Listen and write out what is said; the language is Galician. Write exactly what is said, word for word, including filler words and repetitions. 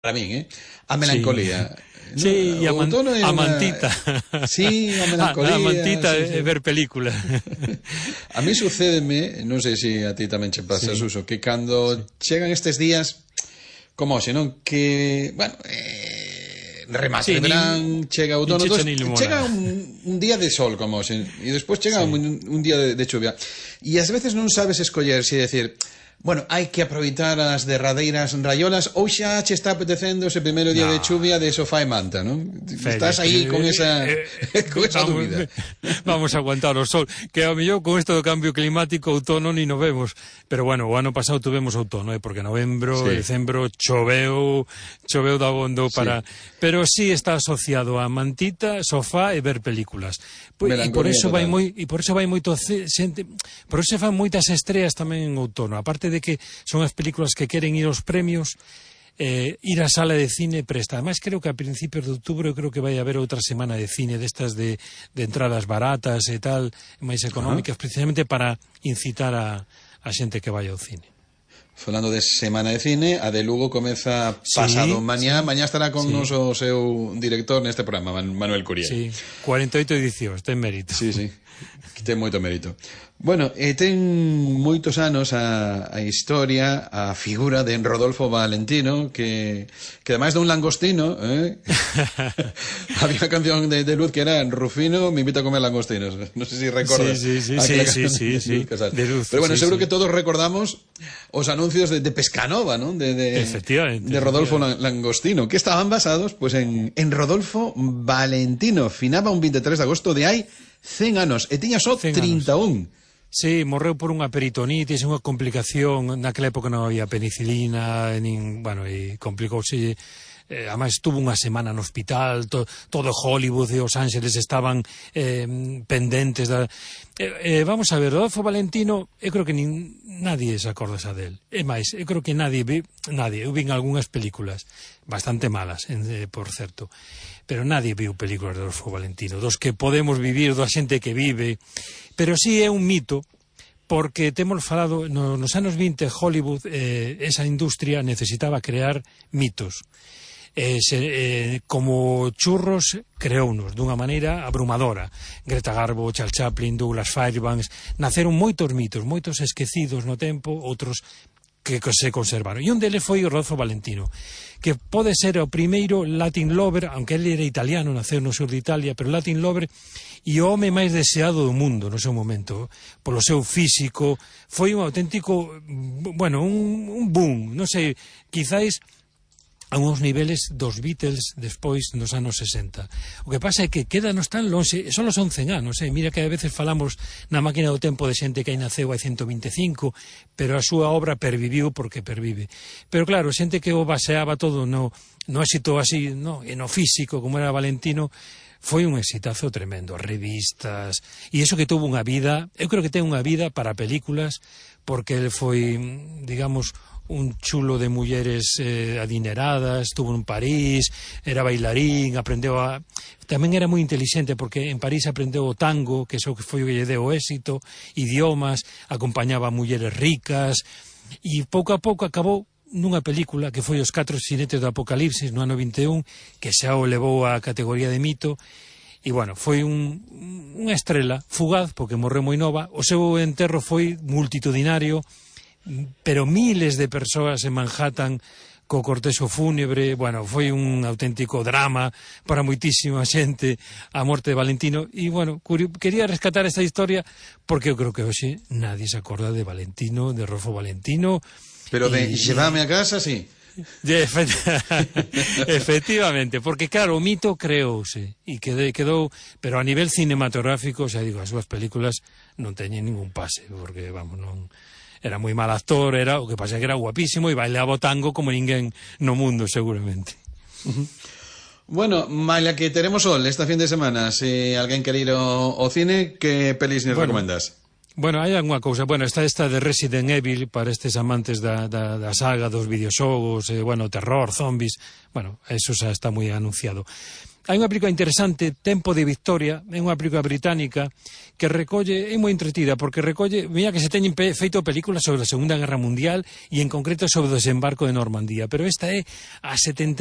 para min, eh? A melancolía. Sí, sí, no, e a, man, é a una... mantita. Sí, a melancolía. A, a mantita sí, é sí. ver película. A mí sucédeme, non sei se a ti tamén che pasa, sí. Suso, que cando sí. chegan estes días, como hoxe, non? Que, bueno, eh, remate sí, de verán, chega outono, tos, chega un, un día de sol, como hoxe, e despois chega sí. un, un día de, de chuvia. E ás veces non sabes escoller, si decir... Bueno, hai que aproveitar as derradeiras raiolas ou xa che está apetecendo ese primeiro día no. de chuvia de sofá e manta, non? Estás aí con esa, eh, con esa vamos, dúbida. Vamos a aguantar o sol, que ao mellor con isto do cambio climático outono ni nos vemos, pero bueno, o ano pasado tuvemos outono, eh, porque novembro, sí. decembro choveu, choveu da abondo para... Sí. Pero sí está asociado a mantita, sofá e ver películas. E por eso vai moi e por eso vai moito xente, por eso fan moitas estreas tamén en outono, aparte de que son as películas que queren ir aos premios, eh, ir á sala de cine presta. Ademais, creo que a principios de outubro creo que vai haber outra semana de cine destas de, de entradas baratas e tal, máis económicas, uh-huh. precisamente para incitar a, a xente que vai ao cine. Falando de semana de cine, a de Lugo comeza pasado sí, mañá, sí. mañá estará con sí. nos o seu director neste programa, Manuel Curiel. Sí, cuarenta e oito edicións, ten mérito. Sí, sí, ten moito mérito. Bueno, eh, ten moitos anos a, a historia, a figura de Rodolfo Valentino, que, que ademais de un langostino, eh, había unha canción de, de Luz que era Rufino me invita a comer langostinos. Non sei se si recordas. Sí, sí, sí, sí, sí, sí, sí, de Luz. Pero bueno, sí, seguro sí. que todos recordamos os anuncios de, de Pescanova, ¿no? De, de, efectivamente. De Rodolfo Langostino, que estaban basados pues en, en Rodolfo Valentino. Finaba un veintitrés de agosto de hai cen anos, e tiña só trinta e un. Sí, morreu por unha peritonitis, unha complicación, naquela época non había penicilina, nin, bueno, e complicouse, eh, además estuvo unha semana no hospital, to, todo Hollywood e Os Ángeles estaban eh, pendentes da... Eh, eh, vamos a ver, Rodolfo Valentino, eu creo que nin, nadie se acorda xa del, é máis, eu creo que nadie, vi, nadie, eu vin algunhas películas, bastante malas, eh, por certo, pero nadie viu películas de Rodolfo Valentino, dos que podemos vivir, da xente que vive, pero sí é un mito, porque temos falado, no, nos anos vinte, Hollywood, eh, esa industria necesitaba crear mitos. Eh, se, eh, como churros creounos dunha maneira abrumadora. Greta Garbo, Charles Chaplin, Douglas Fairbanks, naceron moitos mitos, moitos esquecidos no tempo, outros que se conservaron. E un deles foi o Rodolfo Valentino, que pode ser o primeiro Latin lover, aunque ele era italiano, naceu no sur de Italia, pero Latin lover e o home máis deseado do mundo no seu momento, polo seu físico, foi un auténtico, bueno, un, un boom, non sei, quizáis a uns niveles dos Beatles despois nos anos sesenta. O que pasa é que quédanos tan longe, só son cen anos, eh? Mira que a veces falamos na máquina do tempo de xente que aí naceu hai ciento vinte e cinco, pero a súa obra perviviu porque pervive. Pero claro, xente que o baseaba todo no, no éxito así, no, e no físico, como era Valentino, foi un exitazo tremendo, revistas, e iso que tuvo unha vida, eu creo que ten unha vida para películas, porque ele foi, digamos, un chulo de mulleres eh, adineradas, estuvo en París, era bailarín, aprendeu a... Tamén era moi inteligente, porque en París aprendeu o tango, que iso que foi o que lle deu éxito, idiomas, acompañaba a mulleres ricas, e pouco a pouco acabou nunha película que foi Os catro xinetes do Apocalipsis, no ano vinte e un, que xa o levou á categoría de mito, e, bueno, foi un, unha estrela fugaz, porque morreu moi nova, o seu enterro foi multitudinario, pero miles de persoas en Manhattan co cortexo fúnebre, bueno, foi un auténtico drama para moitísima xente a morte de Valentino, e, bueno, quería rescatar esta historia porque eu creo que hoxe nadie se acorda de Valentino, de Rodolfo Valentino. Pero de llevame a casa, sí. Efectivamente, porque claro, o mito creouse e quedou, pero a nivel cinematográfico, xa digo, as súas películas non teñen ningún pase, porque, vamos, non... Era moi mal actor, era o que pasa que era guapísimo e bailaba o tango como ninguén no mundo, seguramente. Uh-huh. Bueno, Malla, que teremos sol esta fin de semana. Se alguén quere ir ao, ao cine, que pelis nos bueno, recomendas? Bueno, hai alguna cousa. Bueno, está esta de Resident Evil para estes amantes da, da, da saga dos videoxogos, eh, bueno, terror, zombies. Bueno, eso xa está moi anunciado. hai unha película interesante, Tempo de Victoria, é unha película británica que recolle, é moi entretida, porque recolle, mira que se teñen pe, feito películas sobre a Segunda Guerra Mundial e en concreto sobre o desembarco de Normandía, pero esta é a setenta